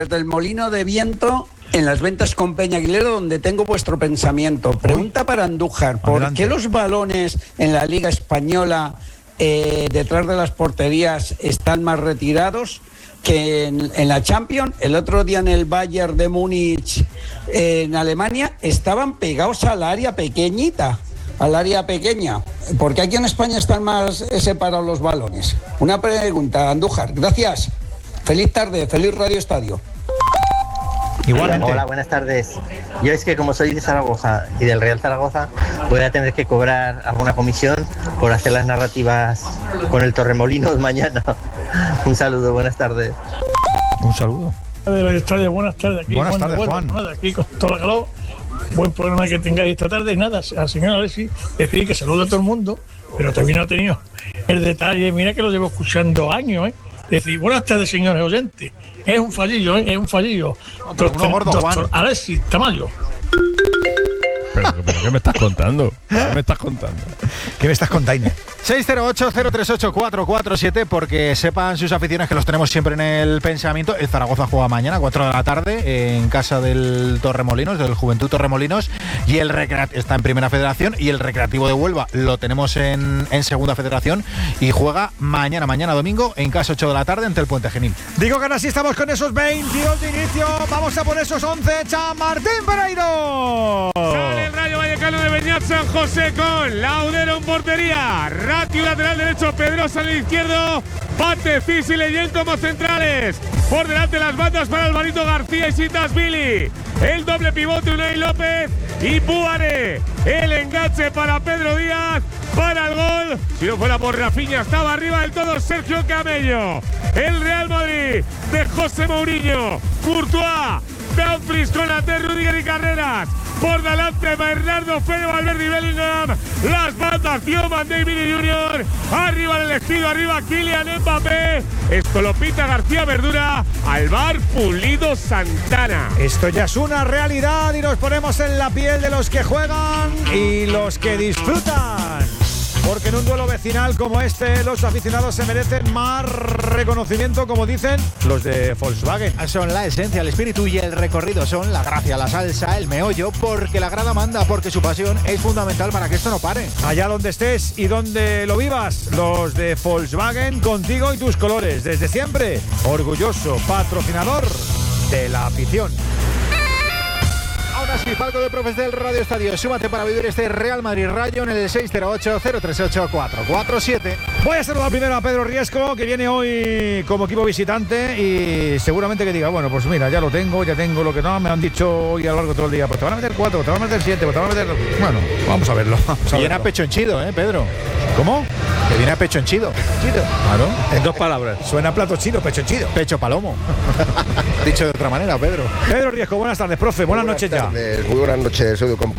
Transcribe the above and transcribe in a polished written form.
Desde el Molino de Viento, en las ventas con Peña Aguilera, donde tengo vuestro pensamiento. Pregunta para Andújar: ¿por qué los balones en la Liga Española detrás de las porterías están más retirados que en la Champions? El otro día en el Bayern de Múnich, en Alemania, estaban pegados al área pequeñita, al área pequeña. ¿Por qué aquí en España están más separados los balones? Una pregunta, Andújar. Gracias. Feliz tarde, feliz Radio Estadio. Igualmente. Hola, buenas tardes. Yo es que como soy de Zaragoza y del Real Zaragoza, voy a tener que cobrar alguna comisión por hacer las narrativas con el Torremolinos mañana. Un saludo, buenas tardes. Un saludo. Buenas tardes. Aquí, buenas tardes, Juan. Nada, aquí con todo el calor. Buen programa que tengáis esta tarde. Nada, al señor Alexis decir que saluda a todo el mundo, pero también ha tenido el detalle, mira que lo llevo escuchando años, decir, buenas tardes, señores oyentes. Es un fallido, es un fallido. Doctor Alexis Tamayo. ¿Pero qué me estás contando? ¿Qué me estás contando? 608-038-447, porque sepan sus aficiones que los tenemos siempre en el pensamiento. El Zaragoza juega mañana a 4 de la tarde en casa del Torremolinos, del Juventud Torremolinos, y el está en Primera Federación, y el Recreativo de Huelva lo tenemos en Segunda Federación, y juega mañana domingo en casa 8 de la tarde ante el Puente Genil. Digo que ahora sí estamos con esos 22 de inicio. Vamos a por esos 11. Chamartín Pereiro. Sale el Rayo Vallecano de Beñat San José con Laudero en portería. Ratio lateral derecho, Pedrosa en el izquierdo, Pate, Cis y Leyen como centrales. Por delante las bandas para Alvarito García y Sitas Billy. El doble pivote Unai López y Buare. El enganche para Pedro Díaz. Para el gol, si no fuera por Rafinha, estaba arriba del todo Sergio Camello. El Real Madrid de José Mourinho, Courtois, Dumfries con Ate, Rudiger y Carreras. Por delante Bernardo, Fede Valverde y Bellingham. Las bandas Thioman, David y Junior. Arriba el elegido, arriba Kylian Mbappé. Esto lo pita García Verdura. Alvar Pulido Santana. Esto ya es una realidad y nos ponemos en la piel de los que juegan y los que disfrutan. Porque en un duelo vecinal como este, los aficionados se merecen más reconocimiento, como dicen los de Volkswagen. Son la esencia, el espíritu y el recorrido, son la gracia, la salsa, el meollo, porque la grada manda, porque su pasión es fundamental para que esto no pare. Allá donde estés y donde lo vivas, los de Volkswagen contigo y tus colores. Desde siempre, orgulloso patrocinador de la afición. Ahora sí, palco de profes del Radio Estadio. Súmate para vivir este Real Madrid Rayo en el 608-038-447. Voy a saludar primero a Pedro Riesco, que viene hoy como equipo visitante y seguramente que diga, bueno, pues mira, ya tengo lo que no me han dicho hoy a lo largo de todo el día. Pues te van a meter 4, te van a meter 7, pues te van a meter... Bueno, vamos a verlo. Viene a pecho henchido, Pedro. ¿Cómo? Que viene a pecho henchido. Claro. En 2 palabras. Suena a plato chino, pecho henchido. Pecho palomo. Dicho de otra manera, Pedro. Pedro Riesco, buenas tardes, profe. Buenas noches ya. Muy buenas noches, soy compañero.